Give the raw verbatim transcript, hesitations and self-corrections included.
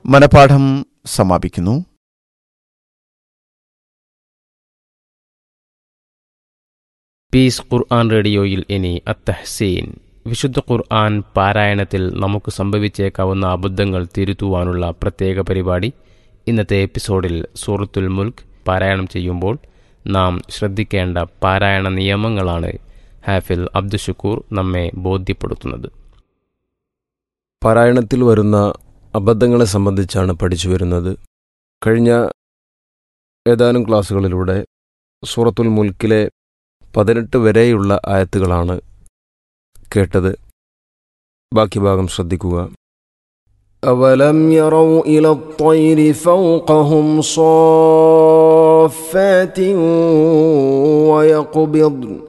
മനപാഠം സമാപിക്കുന്നു. പീസ് ഖുർആൻ റേഡിയോയിൽ ഇനി അത്തഹ്സീൻ, വിശുദ്ധ ഖുർആൻ പാരായണത്തിൽ നമുക്ക് സംഭവിച്ചേക്കാവുന്ന അബദ്ധങ്ങൾ തിരുത്തുവാനുള്ള പ്രത്യേക പരിപാടി. ഇന്നത്തെ എപ്പിസോഡിൽ സൂറത്തുൽ മുൽക്ക് പാരായണം ചെയ്യുമ്പോൾ നാം ശ്രദ്ധിക്കേണ്ട പാരായണ നിയമങ്ങളാണ് ഹാഫിൽ അബ്ദുഷക്കൂർ നമ്മെ ബോധ്യപ്പെടുത്തുന്നത്. പാരായണത്തിൽ വരുന്ന അബദ്ധങ്ങളെ സംബന്ധിച്ചാണ് പഠിച്ചു വരുന്നത്. കഴിഞ്ഞ ഏതാനും ക്ലാസ്സുകളിലൂടെ സൂറത്തുൽ മുൽക്കിലെ പതിനെട്ട് വരെയുള്ള ആയത്തുകളാണ് കേട്ടത്. ബാക്കി ഭാഗം ശ്രദ്ധിക്കുക. അവലം യറൗ ഇല ത്വയ്രി ഫൗഖഹും സ്വാഫാത്തിൻ വയഖ്ബിദ്ൻ